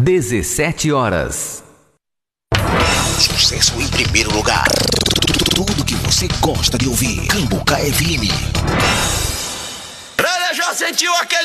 17 horas. Sucesso em primeiro lugar. Tudo que você gosta de ouvir. Cambuca FM. Já sentiu aquele